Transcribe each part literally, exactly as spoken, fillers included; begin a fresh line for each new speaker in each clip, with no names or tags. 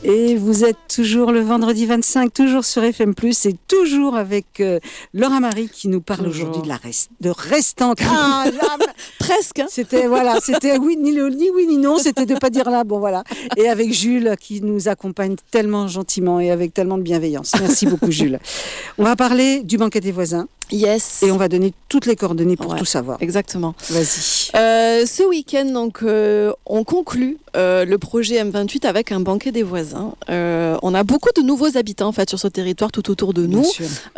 Et vous êtes toujours le vendredi vingt-cinq, toujours sur F M plus, et toujours avec euh, Laura Marie qui nous parle toujours. aujourd'hui de la rest, de Restanque. Ah,
presque.
C'était voilà, c'était oui ni, le, ni oui ni non, c'était de pas dire là. Bon voilà. Et avec Jules qui nous accompagne tellement gentiment et avec tellement de bienveillance. Merci beaucoup Jules. On va parler du banquet des voisins.
Yes.
Et on va donner toutes les coordonnées pour
ouais,
tout savoir.
Exactement.
Vas-y.
Euh, ce week-end, donc, euh, on conclut euh, le projet M vingt-huit avec un banquet des voisins. Euh, on a beaucoup de nouveaux habitants en fait sur ce territoire tout autour de nous.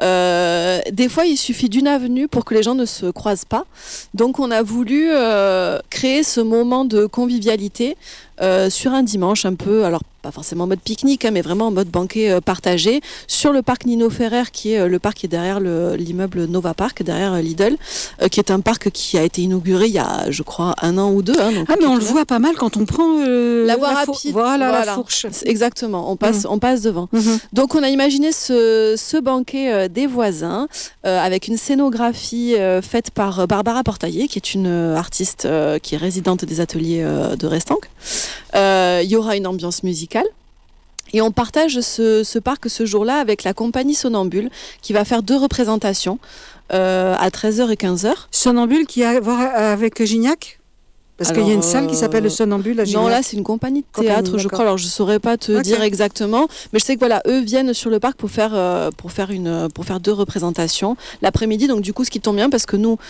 Euh, des fois, il suffit d'une avenue pour que les gens ne se croisent pas. Donc, on a voulu euh, créer ce moment de convivialité. Euh, sur un dimanche un peu, alors pas forcément en mode pique-nique, hein, mais vraiment en mode banquet euh, partagé, sur le parc Nino Ferrer, qui est euh, le parc qui est derrière le, l'immeuble Nova Park, derrière euh, Lidl, euh, qui est un parc qui a été inauguré il y a, je crois, un an ou deux. Hein, donc
ah, mais on le voit pas mal quand on prend euh,
la voie
la
rapide.
Four- voilà, voilà, la fourche.
Exactement, on passe, mmh. on passe devant.
Mmh.
Donc on a imaginé ce, ce banquet euh, des voisins, euh, avec une scénographie euh, faite par euh, Barbara Portailler, qui est une euh, artiste euh, qui est résidente des ateliers euh, de Restanque. Il euh, y aura une ambiance musicale et on partage ce, ce parc ce jour-là avec la compagnie Sonambule qui va faire deux représentations euh, à treize heures et quinze heures.
Sonambule qui a à voir avec Gignac ? Parce Alors, qu'il y a une salle qui s'appelle le Sonambule à Gignac.
Non, là, c'est une compagnie de théâtre, compagnie, je crois. Alors, je ne saurais pas te
okay.
dire exactement. Mais je sais que, voilà, eux viennent sur le parc pour faire, euh, pour faire, une, pour faire deux représentations l'après-midi. Donc, du coup, ce qui tombe bien, parce que nous,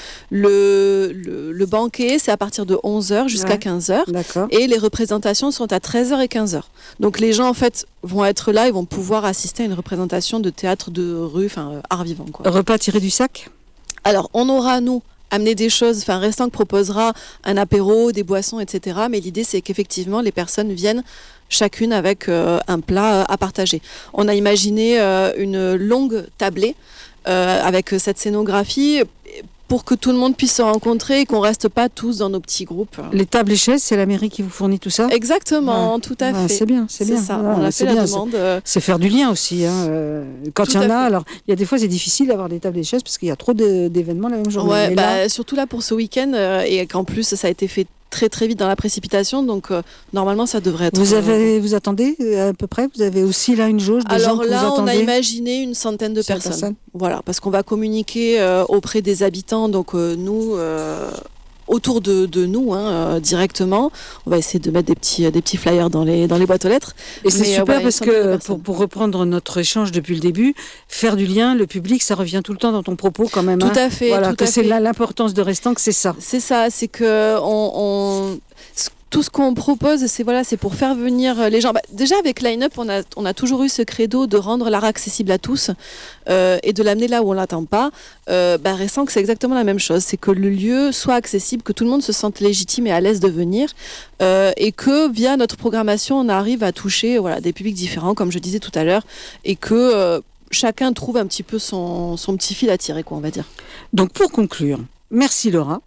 le, le, le banquet, c'est à partir de onze heures jusqu'à ouais. quinze heures.
D'accord.
Et les représentations sont à treize heures et quinze heures. Donc, les gens, en fait, vont être là, ils vont pouvoir assister à une représentation de théâtre de rue, enfin, euh, art vivant, quoi.
Repas tiré du sac ?
Alors, on aura, nous, amener des choses, enfin Restanque proposera un apéro, des boissons, et cetera. Mais l'idée c'est qu'effectivement les personnes viennent chacune avec euh, un plat à partager. On a imaginé euh, une longue tablée euh, avec cette scénographie pour que tout le monde puisse se rencontrer et qu'on reste pas tous dans nos petits groupes.
Les tables et chaises, c'est la mairie qui vous fournit tout ça ?
Exactement, ouais. tout à
ouais,
fait.
C'est bien, c'est, c'est bien.
ça.
Ouais,
on a fait la
bien.
demande.
C'est, c'est faire du lien aussi. Hein. Quand il y en a, alors il y a des fois c'est difficile d'avoir des tables et chaises parce qu'il y a trop de, d'événements la même journée.
Ouais, bah,
là...
surtout là pour ce week-end euh, et qu'en plus ça a été fait très très vite dans la précipitation, donc euh, normalement ça devrait être...
Vous avez, vous attendez à peu près ? Vous avez aussi là une jauge de
Alors
gens que
là,
vous attendez ?
on a imaginé une centaine de personnes.
personnes.
Voilà, parce qu'on va communiquer euh, auprès des habitants, donc euh, nous... Euh, autour de, de nous hein, euh, directement. On va essayer de mettre des petits, des petits flyers dans les, dans les boîtes aux lettres.
Et c'est Mais, super euh, voilà, parce que, pour, pour reprendre notre échange depuis le début, faire du lien, le public, ça revient tout le temps dans ton propos quand même.
Tout
hein.
à fait.
Voilà,
tout
que
à
c'est
fait.
là, l'importance de Restanque, c'est ça.
C'est ça, c'est que on... on... tout ce qu'on propose, c'est voilà, c'est pour faire venir les gens. Bah, déjà avec Line-Up, on a on a toujours eu ce credo de rendre l'art accessible à tous euh, et de l'amener là où on l'attend pas. Euh, bah, restant que c'est exactement la même chose, c'est que le lieu soit accessible, que tout le monde se sente légitime et à l'aise de venir, euh, et que via notre programmation, on arrive à toucher voilà des publics différents, comme je disais tout à l'heure, et que euh, chacun trouve un petit peu son son petit fil à tirer, quoi, on va dire.
Donc pour conclure. Merci Laura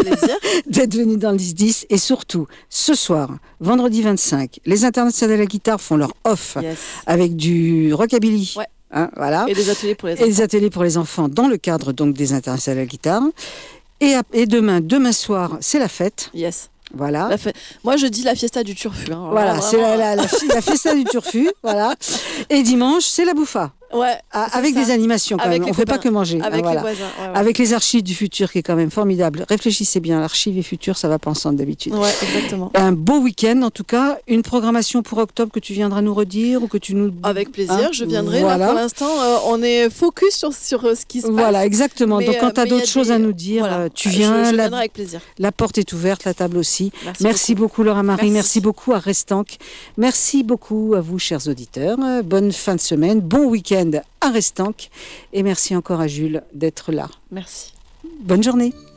d'être venue dans le dix dix et surtout ce soir, vendredi vingt-cinq, les internationaux de la guitare font leur off yes. avec du rockabilly.
Ouais.
Hein, voilà.
Et des ateliers pour les enfants.
Et des ateliers pour les enfants dans le cadre donc des internationaux de la guitare. Et, et demain, demain soir, c'est la fête.
Yes.
Voilà.
La fête. Moi, je dis la fiesta du turfu. Hein.
Voilà,
vraiment...
c'est la, la, la, la fiesta du turfu. Voilà. Et dimanche, c'est la bouffa.
Ouais,
ah, avec ça. Des animations quand
avec
même. On ne fait pas que manger.
Avec
ah, voilà.
les voisins. Ouais, ouais.
Avec les archives du futur qui est quand même formidable. Réfléchissez bien, l'archive et futur, ça va pas ensemble d'habitude.
Ouais, exactement.
Un beau week-end en tout cas. Une programmation pour octobre que tu viendras nous redire ou que tu nous...
Avec plaisir, hein, je viendrai.
Voilà.
Là, pour l'instant, euh, on est focus sur, sur euh, ce qui se passe.
Voilà, exactement.
Mais,
Donc quand tu as d'autres
des...
choses à nous dire,
voilà.
tu viens.
Je, je
la...
viendrai avec plaisir.
La porte est ouverte, la table aussi.
Merci,
Merci beaucoup. beaucoup Laura Marie. Merci. Merci beaucoup à Restanque. Merci beaucoup à vous, chers auditeurs. Bonne fin de semaine. Bon week-end à Restanque. Et merci encore à Jules d'être là.
Merci.
Bonne journée.